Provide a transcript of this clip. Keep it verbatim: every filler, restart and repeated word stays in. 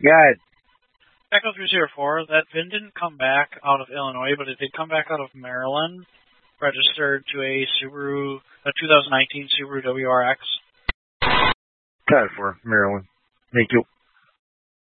Good. Echo three zero four, that V I N didn't come back out of Illinois, but it did come back out of Maryland, registered to a Subaru, a two thousand nineteen Subaru W R X. Cut for Maryland. Thank you.